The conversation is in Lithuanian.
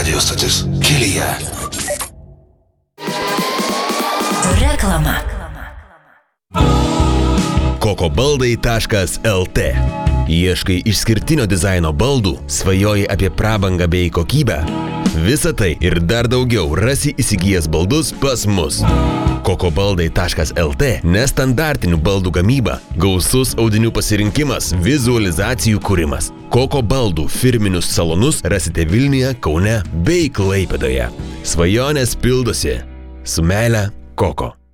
Radio stotis kelyje. Reklama. kokobaldai.lt. Ieškai išskirtinio dizaino baldų, svajoji apie prabangą bei kokybę. Visą tai ir dar daugiau rasi įsigijęs baldus pas mus. kokobaldai.lt nestandartinių baldų gamyba, gausus audinių pasirinkimas, vizualizacijų kūrimas. Koko baldų firminius salonus rasite Vilniuje, Kaune bei Klaipėdoje. Svajonės pildosi. Su meile, Koko.